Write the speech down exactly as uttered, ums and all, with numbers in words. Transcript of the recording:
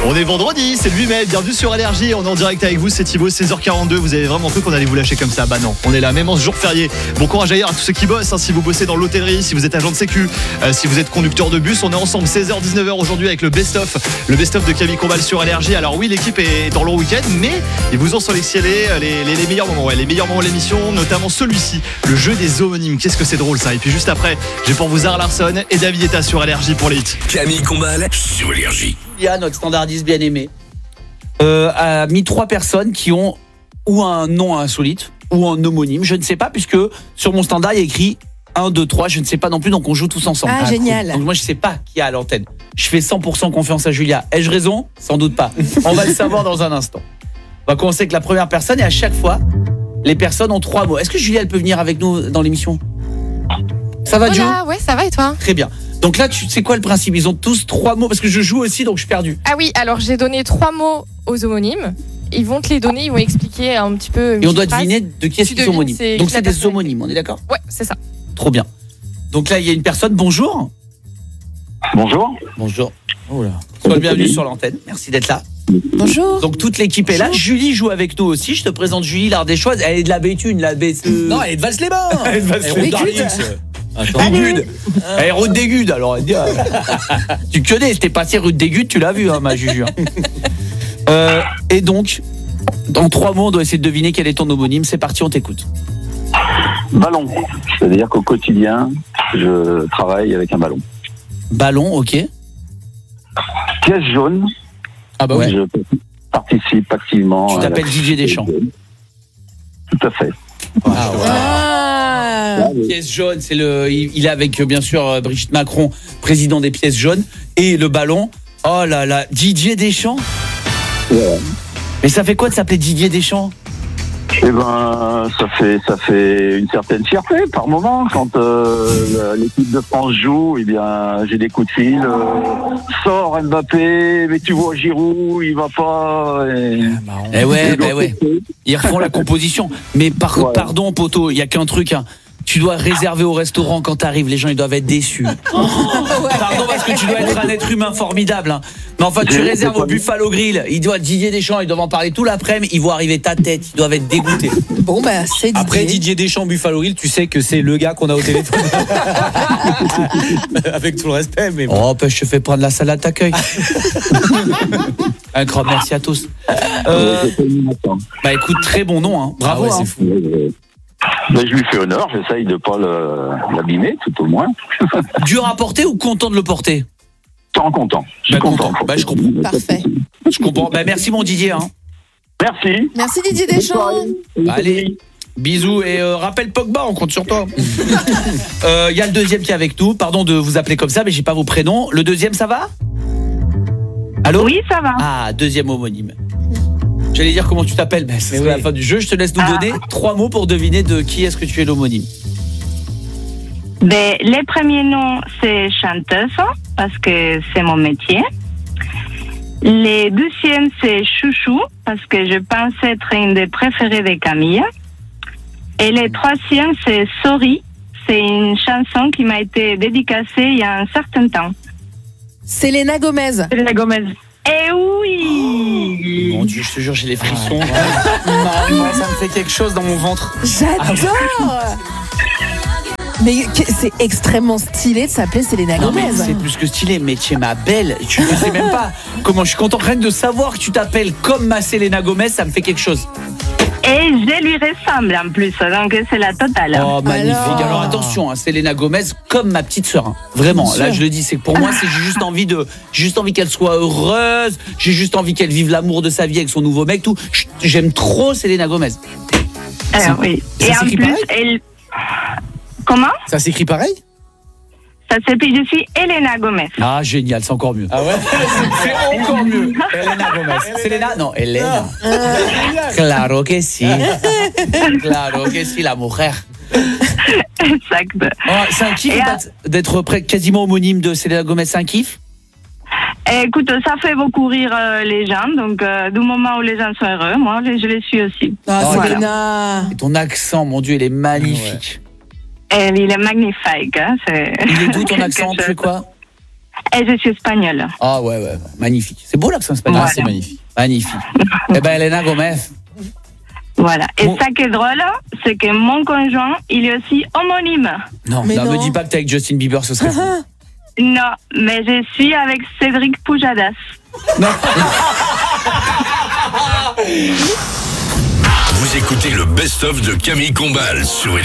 On est vendredi, c'est le huit mai, bienvenue sur Énergie, on est en direct avec vous, c'est Thibaut, seize heures quarante-deux, vous avez vraiment cru qu'on allait vous lâcher comme ça? Bah non, on est là, même en ce jour férié. Bon courage ailleurs à tous ceux qui bossent, hein, si vous bossez dans l'hôtellerie, si vous êtes agent de sécu, euh, si vous êtes conducteur de bus, on est ensemble seize heures dix-neuf heures aujourd'hui avec le best-of, le best-of de Camille Combal sur Énergie. Alors oui, l'équipe est dans le long week-end, mais ils vous ont sélectionné les, les, les meilleurs moments, ouais, les meilleurs moments de l'émission, notamment celui-ci, le jeu des homonymes. Qu'est-ce que c'est drôle ça? Et puis juste après, j'ai pour vous Zara Larsson et David Guetta sur Énergie pour les hits. Camille Combal sur Énergie. Il y a notre standardiste bien aimé. Euh, a mis trois personnes qui ont ou un nom insolite ou un homonyme, je ne sais pas, puisque sur mon standard il y a écrit un, deux, trois, je ne sais pas non plus, donc on joue tous ensemble. Ah, ah génial. Cool. Donc moi je ne sais pas qui est à l'antenne. Je fais cent pour cent confiance à Julia. Ai-je raison? Sans doute pas. On va le savoir dans un instant. On va commencer avec la première personne et à chaque fois, les personnes ont trois mots. Est-ce que Julia elle peut venir avec nous dans l'émission? Ça va, Hola, Joe? ouais, ça va et toi? Très bien. Donc là, tu sais quoi le principe? Ils ont tous trois mots, parce que je joue aussi, donc je suis perdu. Ah oui, alors j'ai donné trois mots aux homonymes. Ils vont te les donner, ils vont expliquer un petit peu. Et on doit deviner de qui est-ce qu'ils sont homonymes. C'est donc c'est des personne. homonymes, on est d'accord? Ouais, c'est ça. Trop bien. Donc là, il y a une personne. Bonjour. Bonjour. Bonjour. Oh là. Sois le bienvenu sur l'antenne. Merci d'être là. Bonjour. Donc toute l'équipe est là. Julie joue avec nous aussi. Je te présente Julie l'Ardéchoise. Elle est de la Béthune, la Béthune. Non, elle est de Vals-les-Bains. Elle est de Vals-les-Bains. Attends. Dégude. Elle est rue de Dégude, alors elle dit, euh, tu connais, t'es passé rue de Dégude, tu l'as vu, hein, ma juju. Euh, et donc, dans trois mots, on doit essayer de deviner quel est ton homonyme. C'est parti, on t'écoute. Ballon. C'est-à-dire qu'au quotidien, je travaille avec un ballon. Ballon, ok. Pièce jaune. Ah bah ouais. Je participe activement. Tu t'appelles Didier Deschamps. Tout à fait. Ah ouais. Ah, pièce jaune, c'est le, il, il est avec bien sûr Brigitte Macron, président des pièces jaunes, et le ballon. Oh là là, Didier Deschamps. Ouais. Mais ça fait quoi de s'appeler Didier Deschamps? Eh ben, ça fait ça fait une certaine fierté par moment quand euh, l'équipe de France joue. Eh bien, j'ai des coups de fil. Euh, sort Mbappé, mais tu vois Giroud, il va pas. Et, eh ouais, bah ouais. Ils refont la composition. Mais par, ouais. pardon, poteau, il y a qu'un truc. Hein. Tu dois réserver au restaurant quand t'arrives. Les gens, ils doivent être déçus. Oh, ouais. Pardon, parce que tu dois être un être humain formidable. Hein. Mais enfin, tu réserves au Buffalo Grill. Il doit Didier Deschamps, ils doivent en parler tout l'après-midi. Ils voient arriver ta tête. Ils doivent être dégoûtés. Bon, bah, c'est Didier. Après Didier Deschamps, Buffalo Grill, tu sais que c'est le gars qu'on a au téléphone. Avec tout le respect, mais bon. Oh, bah, je te fais prendre la salade d'accueil. Un grand merci à tous. Euh, bah, écoute, très bon nom. Hein. Bravo. Ah ouais, hein. c'est fou. Mais je lui fais honneur, j'essaye de pas le, l'abîmer, tout au moins. Dur à porter ou content de le porter? Tant content. Je suis bah, content. content. Bah, je comprends. Parfait. Je comprends. Bah, merci mon Didier. Hein. Merci. Merci Didier Deschamps. Bah, allez, bisous et euh, rappelle Pogba, on compte sur toi. Il euh, y a le deuxième qui est avec nous. Pardon de vous appeler comme ça, mais j'ai pas vos prénoms. Le deuxième, ça va? Allô? Oui, ça va. Ah, deuxième homonyme. J'allais dire comment tu t'appelles, mais c'est oui. La fin du jeu. Je te laisse nous ah. donner trois mots pour deviner de qui est-ce que tu es l'homonyme. Ben, les premiers noms, c'est chanteuse, parce que c'est mon métier. Les deuxièmes, c'est chouchou, parce que je pense être une des préférées de Camille. Et les troisièmes, c'est sorry. C'est une chanson qui m'a été dédicacée il y a un certain temps. Selena Gomez. Selena Gomez. Eh oui! Mon Dieu, je te jure, j'ai les frissons. Ah, non, ça me fait quelque chose dans mon ventre. J'adore! Mais c'est extrêmement stylé de s'appeler Selena non, Gomez. C'est plus que stylé, mais tu es ma belle. Tu ne sais même pas comment je suis content. Rien que de savoir que tu t'appelles comme ma Selena Gomez, ça me fait quelque chose. Et je lui ressemble en plus, donc c'est la totale. Oh, magnifique. Alors, Alors attention, hein, Selena Gomez comme ma petite sœur. Hein. Vraiment, là je le dis, c'est que pour moi, c'est j'ai juste envie de, j'ai juste envie qu'elle soit heureuse. J'ai juste envie qu'elle vive l'amour de sa vie avec son nouveau mec. Tout. J'aime trop Selena Gomez. Alors, oui. Ça Et en s'écrit plus, pareil elle. Comment? Ça s'écrit pareil? Ça s'appelle, je suis Elena Gomez. Ah, génial, c'est encore mieux. Ah ouais? C'est encore mieux. Elena Gomez. Selena? Non, Elena. Claro que si. Claro que si, la mujer. Exact. Oh, c'est un kiff Et d'être près, quasiment homonyme de Selena Gomez, c'est un kiff? Écoute, ça fait beaucoup rire euh, les gens, donc euh, du moment où les gens sont heureux, moi je les suis aussi. Ah, Oh, Selena. Et ton accent, mon Dieu, il est magnifique. Et il est magnifique. Hein, c'est Il est d'où ton accent? Tu fais quoi? Et je suis espagnole. Ah ouais, ouais, magnifique. C'est beau l'accent espagnol. Voilà. C'est magnifique. Magnifique. Eh ben, Elena Gomez. Voilà. Et Bon. ça qui est drôle, c'est que mon conjoint, il est aussi homonyme. Non, Mais non, non. me dis pas que t'es avec Justin Bieber, ce serait fou. Non, mais je suis avec Cédric Pujadas. Non. Vous écoutez le best-of de Camille Combal sur Énergie.